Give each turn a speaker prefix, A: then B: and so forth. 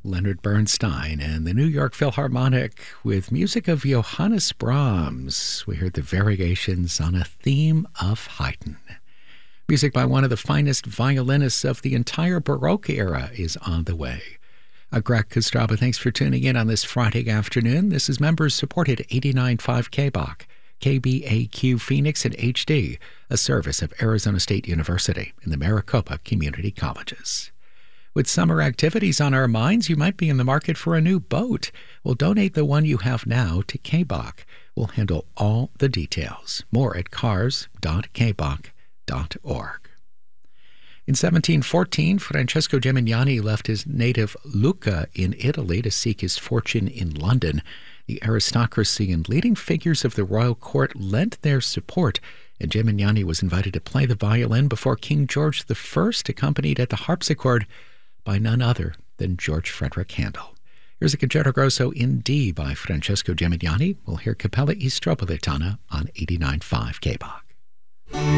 A: Leonard Bernstein and the New York Philharmonic with music of Johannes Brahms. We heard the variations on a theme of Haydn. Music by one of the finest violinists of the entire Baroque era is on the way. Greg Kostraba, thanks for tuning in on this Friday afternoon. This is members-supported 89.5 KBOC, KBAQ Phoenix and HD, a service of Arizona State University in the Maricopa Community Colleges. With summer activities on our minds, you might be in the market for a new boat. Well, donate the one you have now to KBOC. We'll handle all the details. More at cars.kboc.org. In 1714, Francesco Gimignani left his native Lucca in Italy to seek his fortune in London. The aristocracy and leading figures of the royal court lent their support, and Gimignani was invited to play the violin before King George I, accompanied at the harpsichord by none other than George Frederick Handel. Here's a Concerto Grosso in D by Francesco Gimignani. We'll hear Cappella Istropolitana on 89.5 KBOC.